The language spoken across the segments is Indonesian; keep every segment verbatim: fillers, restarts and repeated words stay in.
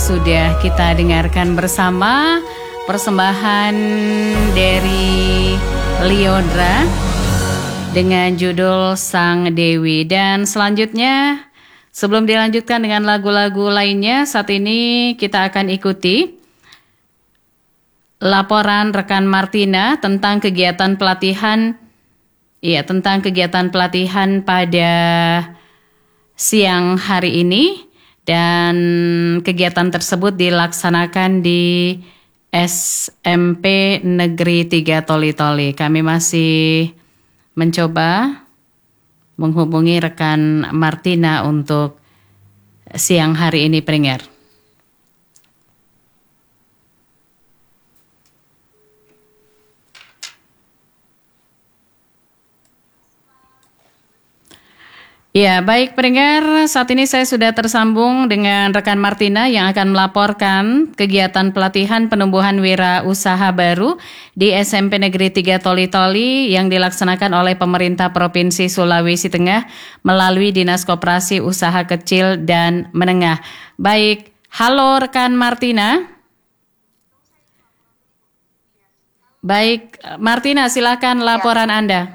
sudah kita dengarkan bersama persembahan dari Lyodra dengan judul Sang Dewi. Dan selanjutnya, sebelum dilanjutkan dengan lagu-lagu lainnya, saat ini kita akan ikuti laporan rekan Martina tentang kegiatan pelatihan, ya tentang kegiatan pelatihan pada siang hari ini. Dan kegiatan tersebut dilaksanakan di S M P Negeri tiga Toli-Toli. Kami masih mencoba menghubungi rekan Martina untuk siang hari ini, pendengar. Ya, baik pendengar, saat ini saya sudah tersambung dengan rekan Martina yang akan melaporkan kegiatan pelatihan penumbuhan wira usaha baru di S M P Negeri tiga Toli-Toli yang dilaksanakan oleh pemerintah Provinsi Sulawesi Tengah melalui Dinas Koperasi Usaha Kecil dan Menengah. Baik, halo rekan Martina. Baik, Martina, silakan laporan Anda.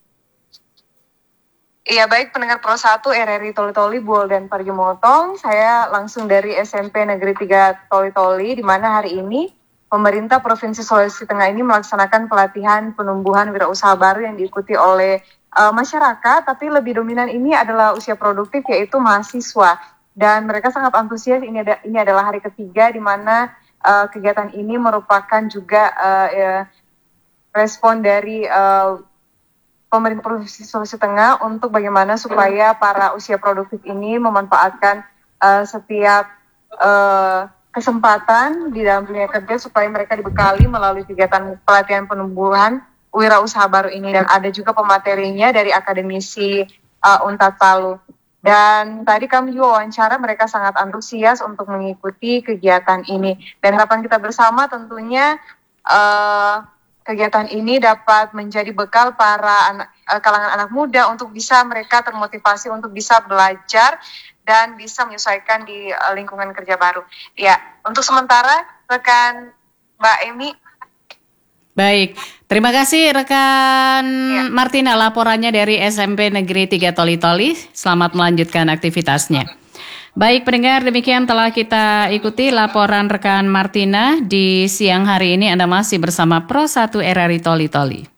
Iya, baik pendengar Pro satu R R I Toli-Toli, Buol dan Parjomotong. Saya langsung dari S M P Negeri tiga Toli-Toli, di mana hari ini pemerintah Provinsi Sulawesi Tengah ini melaksanakan pelatihan penumbuhan wirausaha baru yang diikuti oleh uh, masyarakat, tapi lebih dominan ini adalah usia produktif, yaitu mahasiswa. Dan mereka sangat antusias. Ini, ada, ini adalah hari ketiga di mana uh, kegiatan ini merupakan juga uh, uh, respon dari uh, pemerintah Provinsi Sulawesi Tengah untuk bagaimana supaya para usia produktif ini memanfaatkan uh, setiap uh, kesempatan di dalam dunia kerja supaya mereka dibekali melalui kegiatan pelatihan penumbuhan wirausaha baru ini. Dan ada juga pematerinya dari akademisi uh, Unpad Palu. Dan tadi kami juga wawancara, mereka sangat antusias untuk mengikuti kegiatan ini. Dan harapan kita bersama tentunya uh, kegiatan ini dapat menjadi bekal para anak, kalangan anak muda untuk bisa mereka termotivasi untuk bisa belajar dan bisa menyesuaikan di lingkungan kerja baru. Ya, untuk sementara rekan Mbak Emi. Baik, terima kasih rekan ya. Martina laporannya dari S M P Negeri tiga Toli-Toli. Selamat melanjutkan aktivitasnya. Baik pendengar, demikian telah kita ikuti laporan rekan Martina di siang hari ini. Anda masih bersama Pro satu R R I Toli-Toli.